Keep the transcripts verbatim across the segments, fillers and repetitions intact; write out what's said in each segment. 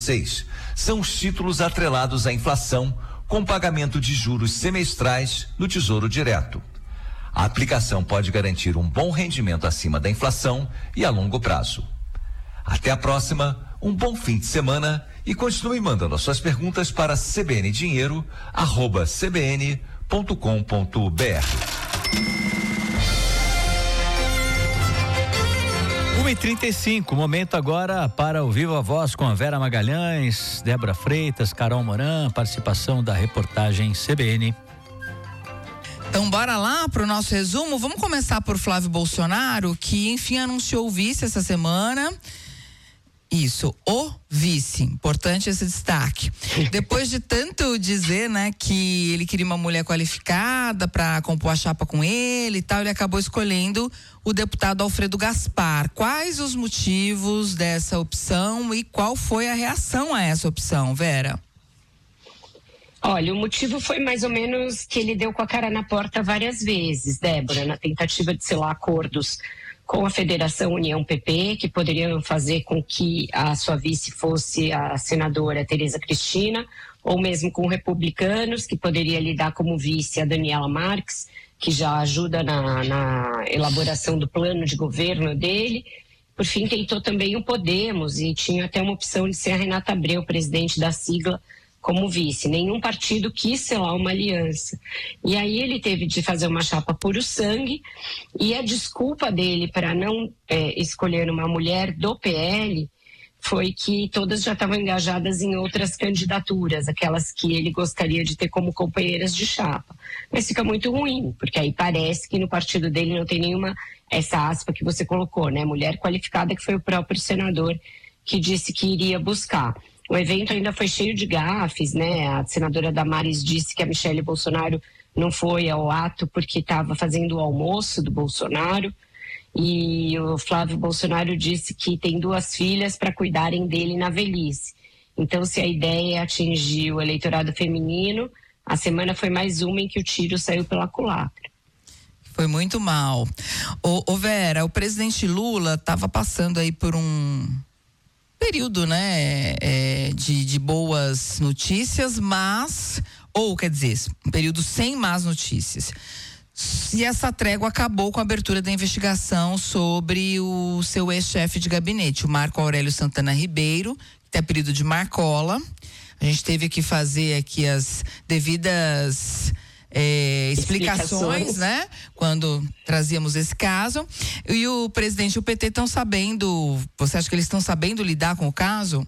Seis, são os títulos atrelados à inflação com pagamento de juros semestrais no Tesouro Direto. A aplicação pode garantir um bom rendimento acima da inflação e a longo prazo. Até a próxima, um bom fim de semana e continue mandando as suas perguntas para cbndinheiro arroba cbn ponto com ponto br. uma e trinta e cinco, momento agora para o Viva Voz com a Vera Magalhães, Débora Freitas, Carol Moran, participação da reportagem C B N. Então bora lá pro nosso resumo. Vamos começar por Flávio Bolsonaro, que enfim anunciou o vice essa semana. Isso, o vice, importante esse destaque. Depois de tanto dizer, né, que ele queria uma mulher qualificada para compor a chapa com ele e tal, ele acabou escolhendo o deputado Alfredo Gaspar. Quais os motivos dessa opção e qual foi a reação a essa opção, Vera? Olha, o motivo foi mais ou menos que ele deu com a cara na porta várias vezes, Débora, na tentativa de selar acordos com a Federação União P P, que poderiam fazer com que a sua vice fosse a senadora Tereza Cristina, ou mesmo com republicanos, que poderia lidar como vice a Daniela Marques, que já ajuda na, na elaboração do plano de governo dele. Por fim, tentou também o Podemos e tinha até uma opção de ser a Renata Abreu, presidente da sigla, como vice. Nenhum partido quis selar uma aliança. E aí ele teve de fazer uma chapa puro sangue, e a desculpa dele para não é, escolher uma mulher do P L foi que todas já estavam engajadas em outras candidaturas, aquelas que ele gostaria de ter como companheiras de chapa. Mas fica muito ruim, porque aí parece que no partido dele não tem nenhuma, essa aspa que você colocou, né? Mulher qualificada, que foi o próprio senador que disse que iria buscar. O evento ainda foi cheio de gafes, né? A senadora Damares disse que a Michele Bolsonaro não foi ao ato porque estava fazendo o almoço do Bolsonaro. E o Flávio Bolsonaro disse que tem duas filhas para cuidarem dele na velhice. Então, se a ideia é atingir o eleitorado feminino, a semana foi mais uma em que o tiro saiu pela culatra. Foi muito mal. Ô, ô Vera, o presidente Lula estava passando aí por um período, né, é, de, de boas notícias, mas, ou quer dizer, um período sem más notícias. E essa trégua acabou com a abertura da investigação sobre o seu ex-chefe de gabinete, o Marco Aurélio Santana Ribeiro, que tem apelido de Marcola. A gente teve que fazer aqui as devidas É, explicações, explicações, né? Quando trazíamos esse caso. E o presidente e o P T estão sabendo, você acha que eles estão sabendo lidar com o caso?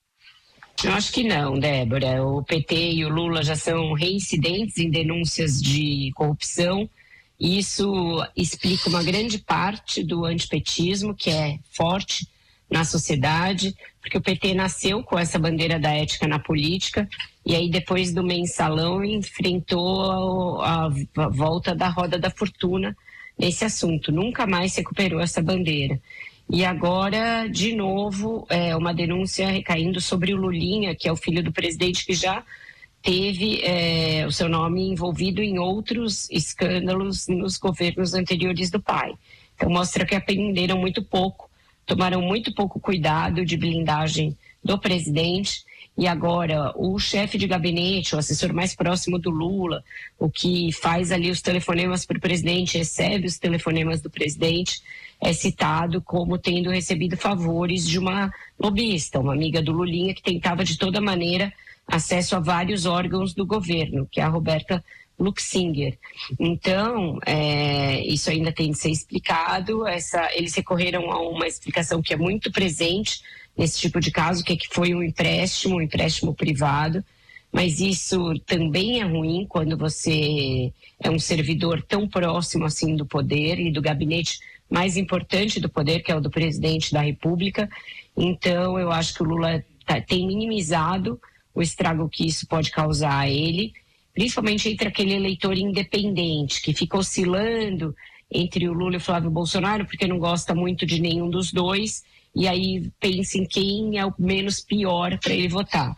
Eu acho que não, Débora. O P T e o Lula já são reincidentes em denúncias de corrupção. Isso explica uma grande parte do antipetismo, que é forte na sociedade, porque o P T nasceu com essa bandeira da ética na política, e aí depois do mensalão enfrentou a, a volta da roda da fortuna nesse assunto, nunca mais recuperou essa bandeira. E agora, de novo, é uma denúncia recaindo sobre o Lulinha, que é o filho do presidente, que já teve é, o seu nome envolvido em outros escândalos nos governos anteriores do pai. Então mostra que aprenderam muito pouco, tomaram muito pouco cuidado de blindagem do presidente, e agora o chefe de gabinete, o assessor mais próximo do Lula, o que faz ali os telefonemas para o presidente, recebe os telefonemas do presidente, é citado como tendo recebido favores de uma lobista, uma amiga do Lulinha, que tentava de toda maneira acesso a vários órgãos do governo, que é a Roberta Luxinger. Então, é, isso ainda tem de ser explicado. Essa, eles recorreram a uma explicação que é muito presente nesse tipo de caso, que, é que foi um empréstimo, um empréstimo privado, mas isso também é ruim quando você é um servidor tão próximo assim do poder e do gabinete mais importante do poder, que é o do presidente da República. Então, eu acho que o Lula tá, tem minimizado o estrago que isso pode causar a ele, principalmente entre aquele eleitor independente, que fica oscilando entre o Lula e o Flávio Bolsonaro, porque não gosta muito de nenhum dos dois, e aí pensa em quem é o menos pior para ele votar.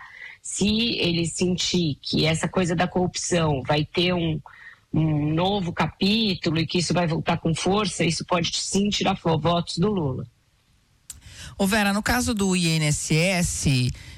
Se ele sentir que essa coisa da corrupção vai ter um, um novo capítulo e que isso vai voltar com força, isso pode sim tirar votos do Lula. Ô Vera, no caso do I N S S,